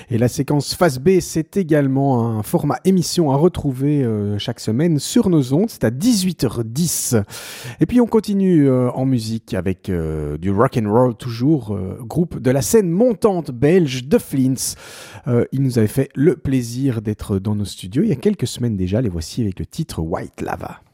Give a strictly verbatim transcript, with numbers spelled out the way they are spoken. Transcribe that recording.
Et la séquence Phase B, c'est également un format émission à retrouver euh, chaque semaine sur nos ondes. C'est à dix-huit heures dix. Et puis on continue euh, en musique avec euh, du rock and roll toujours, euh, groupe de la scène montante belge de Flints. Euh, ils nous avaient fait le plaisir d'être dans nos studios il y a quelques semaines déjà. Les voici avec le titre White Lava.